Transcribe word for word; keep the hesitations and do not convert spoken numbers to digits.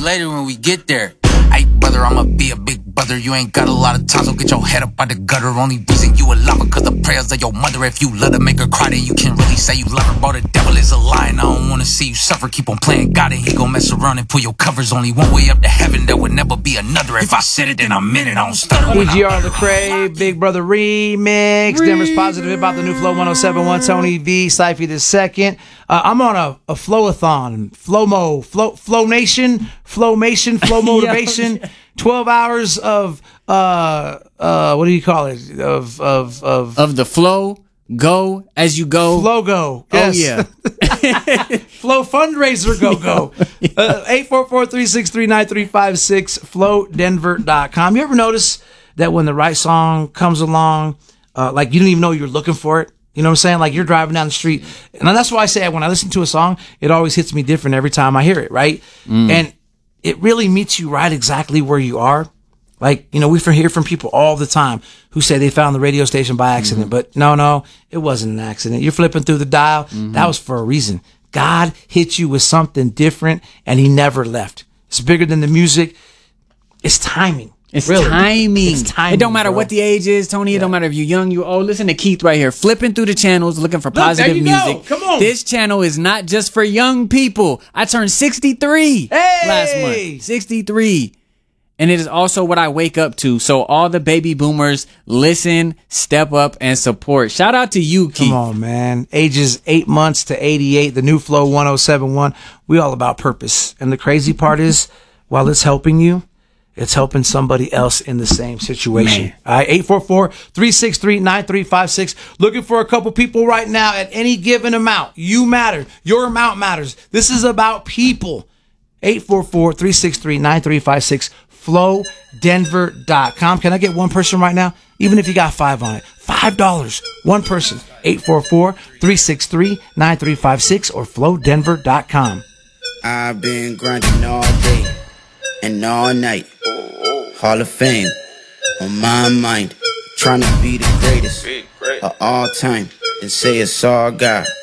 later when we get there. Hey, brother, I'ma be a big brother. You ain't got a lot of time, so get your head up out the gutter. Only reason you alive because the prayers of your mother. If you love her, make her cry, then you can't really say you love her. Bro, the devil is a lie, and I don't wanna see you suffer. Keep on playing God, and he gon' mess around and pull your covers. Only one way up to heaven, there would never be another. If I said it, then I meant it. I don't stutter. E G R Lecrae, Big Brother Remix, Denver's Positive Hip Hop, the new Flow one oh seven point one, Tony V, Cypher the second. Uh, I'm on a, a flow-a-thon, Flow-mo, Flow, Flow Nation, Flow-mation, Flow Motivation, twelve hours of, uh, uh, what do you call it? Of, of, of, of the flow, go as you go. Flow go. Yes. Oh, yeah. Flow fundraiser go go. Uh, eight four four, three six three, nine three five six, flow denver dot com. You ever notice that when the right song comes along, uh, like you didn't even know you were looking for it? You know what I'm saying? Like you're driving down the street. And that's why I say when I listen to a song, it always hits me different every time I hear it, right? Mm. And it really meets you right exactly where you are. Like, you know, we hear from people all the time who say they found the radio station by accident. Mm-hmm. But no, no, it wasn't an accident. You're flipping through the dial. Mm-hmm. That was for a reason. God hit you with something different and he never left. It's bigger than the music. It's timing. It's really. timing. It's timing. It don't matter bro. what the age is, Tony. Yeah. It don't matter if you're young, you old. Listen to Keith right here, flipping through the channels, looking for Look, positive there you music. Go. Come on. This channel is not just for young people. I turned sixty-three hey! last month. sixty-three. And it is also what I wake up to. So all the baby boomers, listen, step up, and support. Shout out to you, Keith. Come on, man. Ages eight months to eighty-eight, the new Flow one oh seven point one. We all about purpose. And the crazy part is, while it's helping you, it's helping somebody else in the same situation. Man. All right, eight four four, three six three, nine three five six. Looking for a couple people right now at any given amount. You matter. Your amount matters. This is about people. eight four four, three six three, nine three five six. flow denver dot com. Can I get one person right now? Even if you got five on it. Five dollars. One person. eight four four, three six three, nine three five six or flow denver dot com. I've been grinding all day and all night. Hall of Fame on my mind. Trying to be the greatest of all time and say it's all God.